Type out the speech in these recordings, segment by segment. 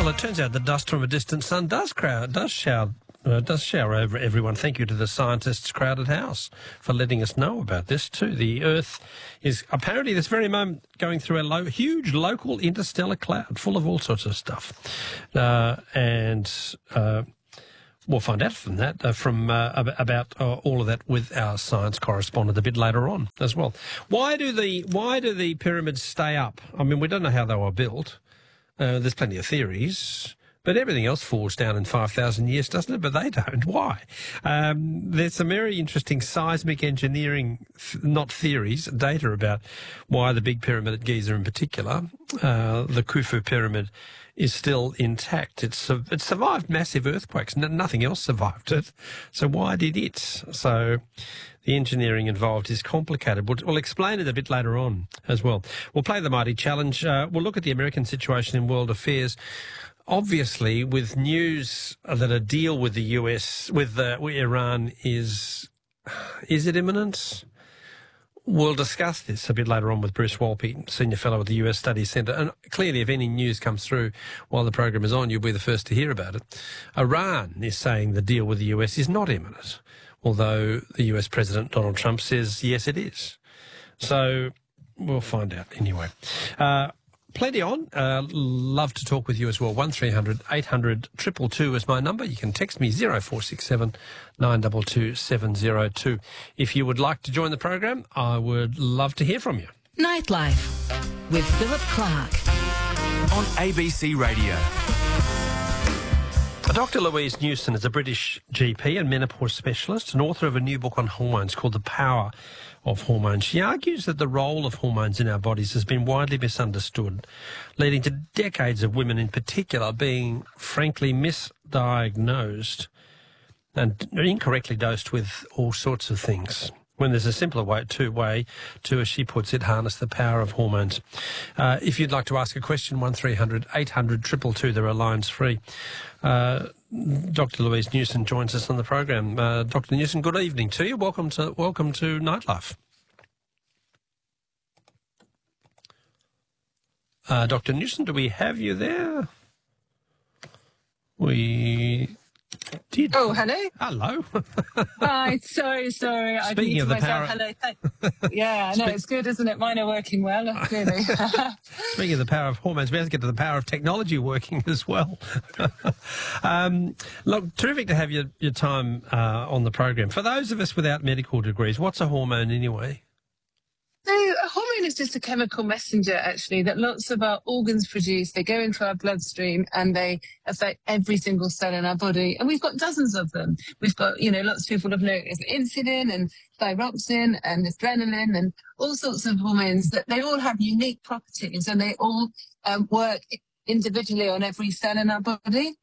Well, it turns out the dust from a distant sun does shower over everyone. Thank you to the scientists' crowded house for letting us know about this too. The Earth is apparently this very moment going through a huge local interstellar cloud full of all sorts of stuff. We'll find out from that, about all of that with our science correspondent a bit later on as well. Why do the pyramids stay up? I mean, we don't know how they were built. There's plenty of theories, but everything else falls down in 5,000 years, doesn't it? But they don't. Why? There's some very interesting seismic engineering, not theories, data about why the big pyramid at Giza in particular, the Khufu pyramid, is still intact. It survived massive earthquakes. Nothing else survived it. So why did it? So the engineering involved is complicated. We'll explain it a bit later on as well. We'll play the Mighty Challenge. We'll look at the American situation in world affairs. Obviously, with news that a deal with the US, with Iran is it imminent? We'll discuss this a bit later on with Bruce Walpy, Senior Fellow at the US Studies Centre. And clearly, if any news comes through while the program is on, you'll be the first to hear about it. Iran is saying the deal with the US is not imminent, although the US President Donald Trump says, yes, it is. So we'll find out anyway. Plenty on. Love to talk with you as well. 1300 800 222 is my number. You can text me 0467 922 702. If you would like to join the program, I would love to hear from you. Nightlife with Philip Clark on ABC Radio. Dr. Louise Newson is a British GP and menopause specialist and author of a new book on hormones called The Power of Hormones. She argues that the role of hormones in our bodies has been widely misunderstood, leading to decades of women in particular being frankly misdiagnosed and incorrectly dosed with all sorts of things, when there's a simpler way to, as she puts it, harness the power of hormones. If you'd like to ask a question, 1300 800 222, there are lines free. Dr. Louise Newson joins us on the program. Dr. Newson, good evening to you. Welcome to Nightlife. Dr. Newson, do we have you there? We did. Oh, hello. Hello. Hi. Sorry. I Speaking of the myself. power. Hello. Yeah, I know. It's good, isn't it? Mine are working well, clearly. Speaking of the power of hormones, we have to get to the power of technology working as well. Look, terrific to have your time on the program. For those of us without medical degrees, what's a hormone anyway? So a hormone is just a chemical messenger, actually, that lots of our organs produce. They go into our bloodstream and they affect every single cell in our body. And we've got dozens of them. We've got, lots of people have noticed insulin and thyroxine and adrenaline and all sorts of hormones that they all have unique properties and they all work individually on every cell in our body.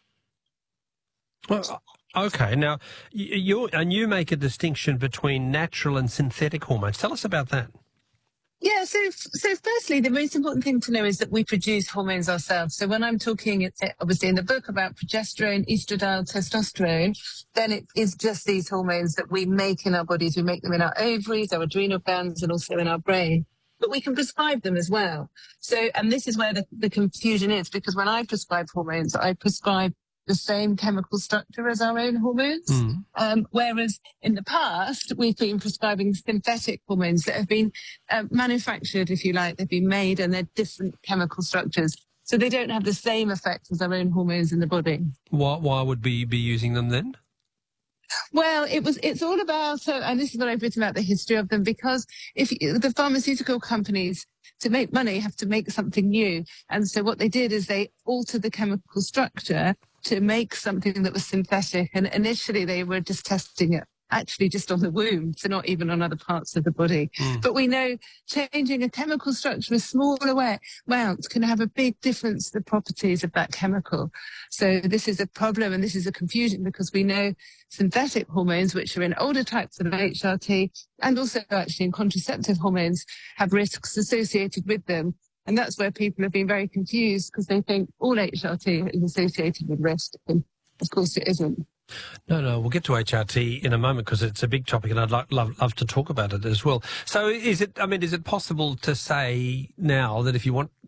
Well, okay. Now, you make a distinction between natural and synthetic hormones. Tell us about that. Yeah, so firstly, the most important thing to know is that we produce hormones ourselves. So when I'm talking, obviously in the book, about progesterone, estradiol, testosterone, then it is just these hormones that we make in our bodies. We make them in our ovaries, our adrenal glands, and also in our brain. But we can prescribe them as well. So, and this is where the confusion is, because when I prescribe hormones, I prescribe the same chemical structure as our own hormones. Whereas in the past, we've been prescribing synthetic hormones that have been manufactured, if you like. They've been made and they're different chemical structures. So they don't have the same effect as our own hormones in the body. Why would we be using them then? Well, it's all about, and this is what I've written about the history of them, because the pharmaceutical companies, to make money, have to make something new. And so what they did is they altered the chemical structure to make something that was synthetic. And initially they were just testing it actually just on the womb, so not even on other parts of the body. But we know changing a chemical structure, a smaller amount, can have a big difference to the properties of that chemical. So this is a problem and this is a confusion, because we know synthetic hormones, which are in older types of HRT and also actually in contraceptive hormones, have risks associated with them. And that's where people have been very confused, because they think all HRT is associated with risk. And of course it isn't. No, we'll get to HRT in a moment because it's a big topic and I'd love to talk about it as well. So is it possible to say now that if you want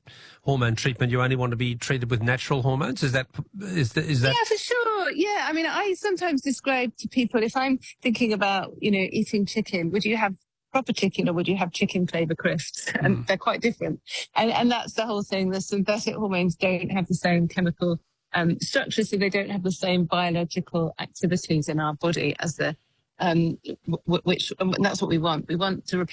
hormone treatment, you only want to be treated with natural hormones? Is that Yeah, for sure. Yeah, I mean, I sometimes describe to people, if I'm thinking about, eating chicken, would you have proper chicken or would you have chicken flavour crisps? And they're quite different. And that's the whole thing. The synthetic hormones don't have the same chemical structure, so they don't have the same biological activities in our body as and that's what we want. We want to